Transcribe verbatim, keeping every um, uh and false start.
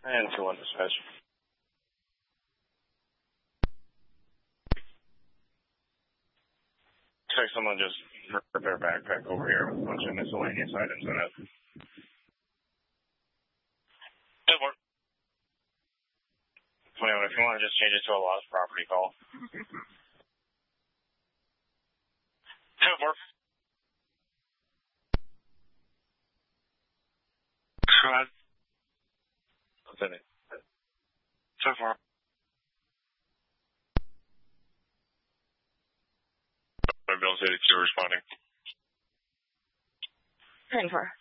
And two one dispatch. Check someone just ripped their backpack over here with a bunch of miscellaneous items in it. Good work. twenty-one, if you want to just change it to a lost property call. Good work. Go ahead. What's in it? So far. Bill City two responding. ten four.